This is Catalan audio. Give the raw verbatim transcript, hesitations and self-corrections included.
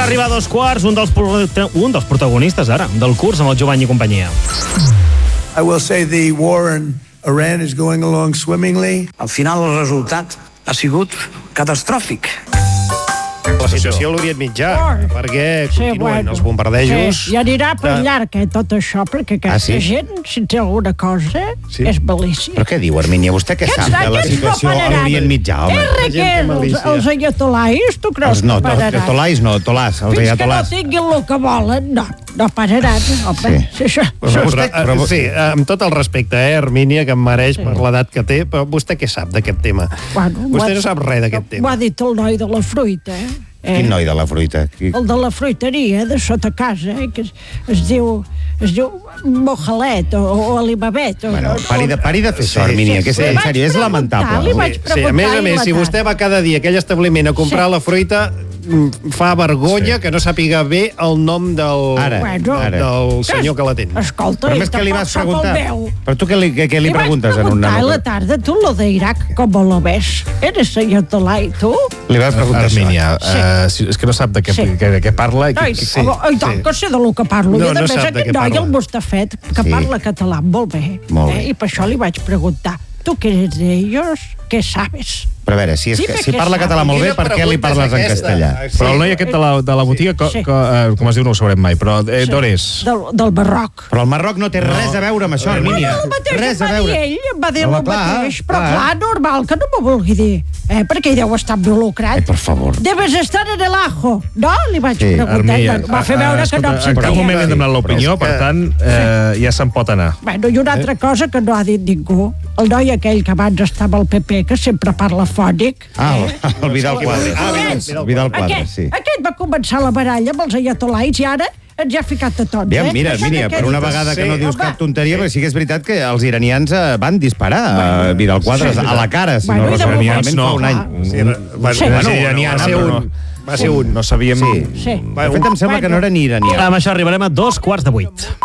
arribar a dos quarts, un dels, un dels protagonistes ara, del curs amb el Jovany i companyia. I will say the war in Iran is going along swimmingly. Al final el resultat ha sigut catastròfic. La situació a l'Orient Mitjà, Oh. perquè Sí, continuen bueno. els bombardejos. Sí, i anirà per de- llarg, eh, tot això, perquè aquesta Ah, sí? gent, si té alguna cosa, Sí. és malícia. Però què diu, Hermínia? Vostè què sap de la situació a l'Orient Mitjà, home? És que amb els, malícia. els ayatolais, tu creus Els no, que to, pararan? tolais no, tolàs, els Fins que no ayatolàs. tinguin el que volen, no, no pararan, home. Sí. Sí, això, Però, això, vostè, però, sí, amb tot el respecte, eh, Hermínia, que em mereix Sí. per l'edat que té, però vostè què sap d'aquest tema? bueno, Vostè ho ha- no sap res d'aquest Ho tema. ha dit el noi de la fruita, eh? Eh? Quin noi de la fruita? Qui... El de la fruiteria, de sota casa, eh? Que es, es diu... Es diu mojalet o, o alibabet. O, Bueno, o, pari de, pari de fer això, Sí, Hermínia, que és, Li en vaig sèrio, és preguntar, lamentable. li vaig Sí, sí, a més a més, si vostè va cada dia a aquell establiment a comprar Sí. la fruita, mm, fa vergonya Sí. que no sàpiga bé el nom del, Ara, Bueno. ara. del senyor que l'atén. Escolta, Però i més que li tampoc vas sap el preguntar? meu. Però tu què li, què, què li Li vaig preguntes en un preguntar a nano? la tarda, tu lo de Irak, com lo ves? Eres ayatolai, tu? Li vas preguntar Armínia, Sí. eh, si, és que no sap de què, Sí. que, de què parla. I que, Ai, que, sí, oh, i tant, sí. que sé de lo que parlo. No, I a no més, sap de aquest què noi, parla. el Mustafet, que Sí. parla català molt bé. Molt bé. Eh? I per això li vaig preguntar, tu que eres d'ells, què sabes? Però a veure, si, és, Dime que, si què parla saps. català molt bé, Quina per què li pregunta és parles en aquesta? castellà? Sí. Però el noi aquest de la, de la botiga, co, Sí. co, eh, com es diu, no ho sabrem mai, però eh, d'on és? Del, del Marroc. Però el Marroc no té res a veure amb això, Hermínia. El mateix Res em a va dir veure. ell, em va dir Home, el clar, mateix, però clar. clar, normal que no m'ho vulgui dir, eh? perquè ell deu estar involucrat. Ai, per favor. Debes estar en el ajo, no? Li vaig Sí, preguntar, Armínia, va fer veure que no em escolta, en cap moment sentia. hem demanat l'opinió, Però és per que- tant, eh, ja se'n pot anar. Bueno, i una altra cosa que no ha dit ningú, el noi aquell que abans estava al P P, que sempre parla fònic. Ah, eh? el, el Vidal Quadras. Ah, Aquest, El Vidal Quadras, aquest, sí. aquest va començar la baralla amb els ayatolais i ara ens ha ficat a tots. Aviam, eh? mira, Això Hermínia, de què per una dius? vegada que Sí, no dius home. cap tonteria, perquè sí que és veritat que els iranians eh, van disparar a Vidal Quadras a la cara, si Bueno, no i de recordo moment malament, no. fa un any. Sí, va, Sí. va, Bueno, ser, iraniana, va ser però un... Va ser un... No sabíem... Sí. Sí. De fet, em sembla que no era ni iranià. Amb això arribarem a dos quarts de vuit.